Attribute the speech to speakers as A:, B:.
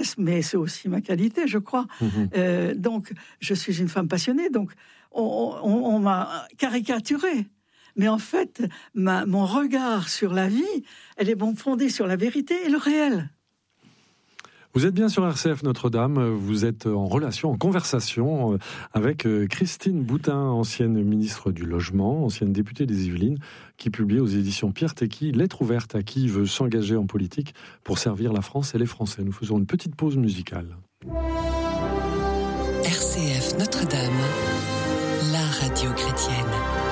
A: mais c'est aussi ma qualité, je crois. Donc, je suis une femme passionnée, donc on m'a caricaturée. Mais en fait, mon regard sur la vie, elle est fondée sur la vérité et le réel.
B: Vous êtes bien sur RCF Notre-Dame, vous êtes en relation, en conversation avec Christine Boutin, ancienne ministre du Logement, ancienne députée des Yvelines, qui publie aux éditions Pierre Tecky Lettre ouverte à qui veut s'engager en politique pour servir la France et les Français. Nous faisons une petite pause musicale.
C: RCF Notre-Dame, la radio chrétienne.